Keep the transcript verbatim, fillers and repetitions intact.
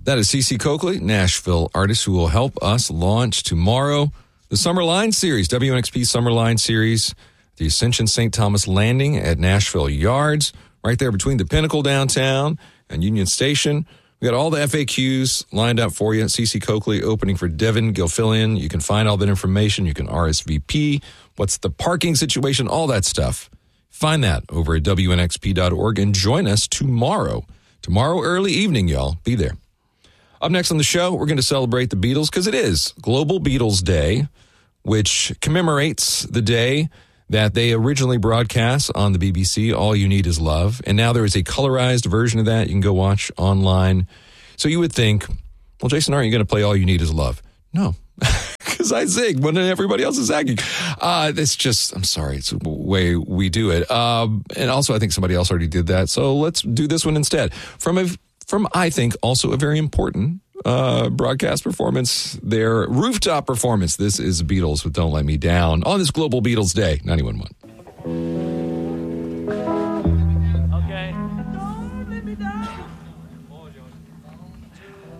That is Cece Coakley, Nashville artist, who will help us launch tomorrow the Summer Line Series, W N X P Summer Line Series, the Ascension Saint Thomas Landing at Nashville Yards, right there between the Pinnacle downtown and Union Station. We got all the F A Qs lined up for you. Cece Coakley opening for Devin Gilfillian. You can find all that information. You can R S V P. What's the parking situation? All that stuff. Find that over at W N X P dot org and join us tomorrow. Tomorrow early evening, y'all. Be there. Up next on the show, we're going to celebrate the Beatles because it is Global Beatles Day, which commemorates the day that they originally broadcast on the B B C, All You Need Is Love. And now there is a colorized version of that you can go watch online. So you would think, well, Jason, aren't you going to play All You Need Is Love? No, because I sing when everybody else is singing. Uh, it's just, I'm sorry, it's the way we do it. Um, and also, I think somebody else already did that. So let's do this one instead. From a From, I think, also a very important uh, broadcast performance, their rooftop performance. This is Beatles with Don't Let Me Down on this Global Beatles Day, ninety-one point one.